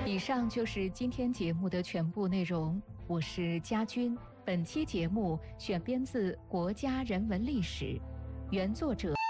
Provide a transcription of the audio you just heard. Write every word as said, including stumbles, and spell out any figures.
以上就是今天节目的全部内容，我是佳君。本期节目选编自《国家人文历史》，原作者